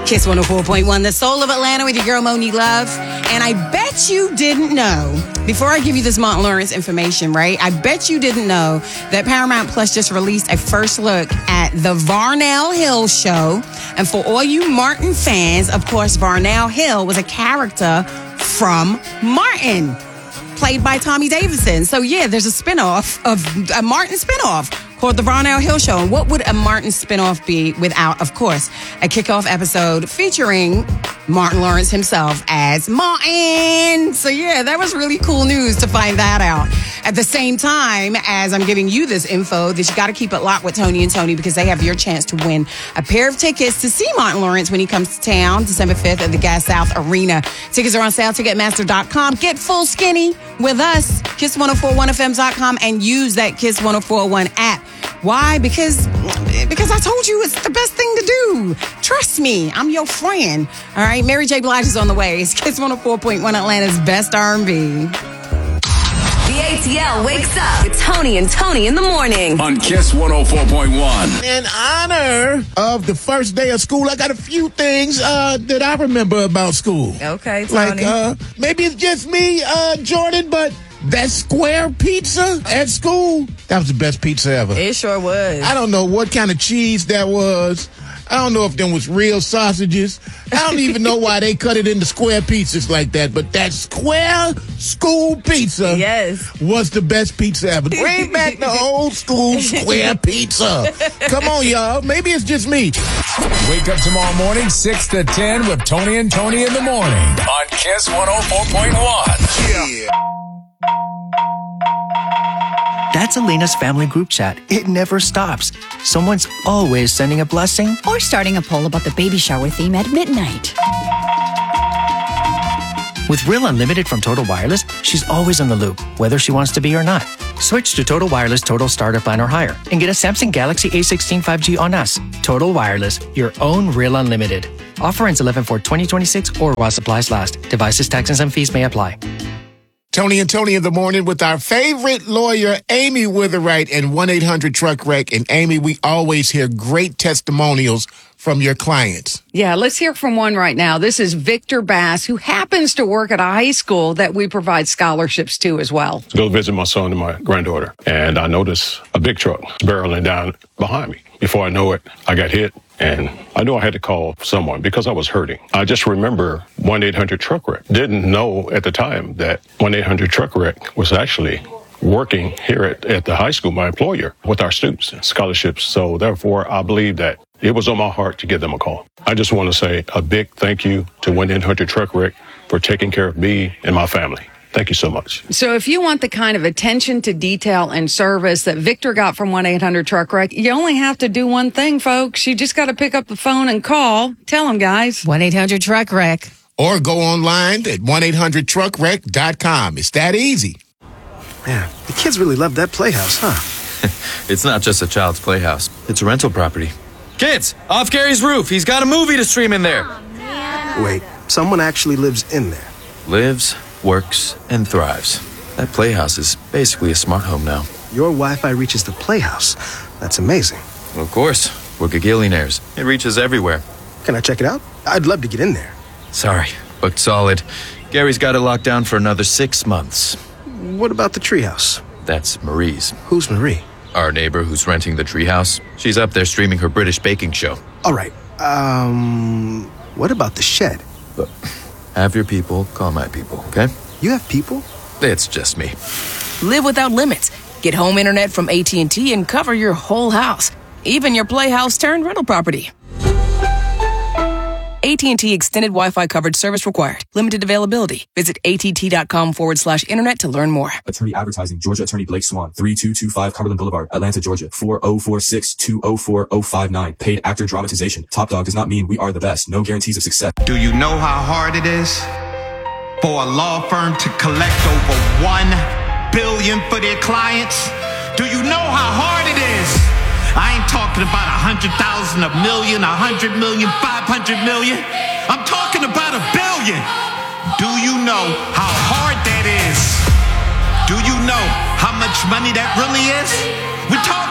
Kiss 104.1, the soul of Atlanta with your girl, Monique Love. And I bet you didn't know, before I give you this Martin Lawrence information, right? I bet you didn't know that Paramount Plus just released a first look at the Varnell Hill show. And for all you Martin fans, of course, Varnell Hill was a character from Martin, played by Tommy Davidson. So yeah, there's a spinoff of a Martin spinoff called The Varnell Hill Show. And what would a Martin spinoff be without, of course, a kickoff episode featuring Martin Lawrence himself as Martin? So yeah, that was really cool news to find that out. At the same time as I'm giving you this info, that you got to keep it locked with Tony and Tony, because they have your chance to win a pair of tickets to see Martin Lawrence when he comes to town, December 5th at the Gas South Arena. Tickets are on sale, Ticketmaster.com. Get full skinny with us, Kiss1041FM.com, and use that Kiss 1041 app. Why? Because I told you it's the best thing to do. Trust me, I'm your friend. All right, Mary J. Blige is on the way. It's Kiss 104.1, Atlanta's best R&B. The ATL wakes up with Tony and Tony in the morning. On Kiss 104.1. In honor of the first day of school, I got a few things that I remember about school. Okay, Tony. Like, maybe it's just me, Jordan, but that square pizza at school, that was the best pizza ever. It sure was. I don't know what kind of cheese that was. I don't know if them was real sausages. I don't even know why they cut it into square pizzas like that, but that square school pizza was the best pizza ever. Bring back the old school square pizza. Come on, y'all. Maybe it's just me. Wake up tomorrow morning, 6 to 10 with Tony and Tony in the morning. On Kiss 104.1. Yeah. That's Elena's family group chat. It never stops. Someone's always sending a blessing or starting a poll about the baby shower theme at midnight. With Real Unlimited from Total Wireless, she's always in the loop, whether she wants to be or not. Switch to Total Wireless Total Starter Plan or higher and get a Samsung Galaxy A16 5G on us. Total Wireless, your own Real Unlimited. Offer ends 11/4/2026 or while supplies last. Devices, taxes, and fees may apply. Tony and Tony in the morning with our favorite lawyer, Amy Witherite, and 1-800-TRUCK-WRECK. And Amy, we always hear great testimonials from your clients. Yeah, let's hear from one right now. This is Victor Bass, who happens to work at a high school that we provide scholarships to as well. Go visit my son and my granddaughter, and I noticed a big truck barreling down behind me. Before I know it, I got hit, and I knew I had to call someone because I was hurting. I just remember 1-800-TRUCK-WRECK. Didn't know at the time that 1-800-TRUCK-WRECK was actually working here at the high school, my employer, with our students, scholarships. So therefore, I believe that it was on my heart to give them a call. I just want to say a big thank you to 1-800-TRUCK-WRECK for taking care of me and my family. Thank you so much. So if you want the kind of attention to detail and service that Victor got from 1-800-TRUCK-WRECK, you only have to do one thing, folks. You just got to pick up the phone and call. Tell them, guys. 1-800-TRUCK-WRECK. Or go online at 1-800-TRUCK-WRECK.com. It's that easy. Man, the kids really love that playhouse, huh? It's not just a child's playhouse. It's a rental property. Kids, off Gary's roof. He's got a movie to stream in there. Wait, someone actually lives in there? Lives, works, and thrives. That playhouse is basically a smart home now. Your Wi-Fi reaches the playhouse. That's amazing. Well, of course. We're gagillionaires. It reaches everywhere. Can I check it out? I'd love to get in there. Sorry, booked solid. Gary's got it locked down for another 6 months. What about the treehouse? That's Marie's. Who's Marie? Our neighbor who's renting the treehouse. She's up there streaming her British baking show. All right. What about the shed? Look, have your people call my people, okay? You have people? It's just me. Live without limits. Get home internet from AT&T and cover your whole house, even your playhouse turned rental property. AT&T Extended Wi-Fi coverage service required. Limited availability. Visit att.com/internet to learn more. Attorney Advertising, Georgia Attorney Blake Swan, 3225 Cumberland Boulevard, Atlanta, Georgia, 40462040059. Paid actor dramatization. Top Dog does not mean we are the best. No guarantees of success. Do you know how hard it is for a law firm to collect over $1 billion for their clients? Do you know how hard it is? I ain't talking about 100,000, a million, 100 million, 500 million. I'm talking about $1 billion. Do you know how hard that is? Do you know how much money that really is? We're talking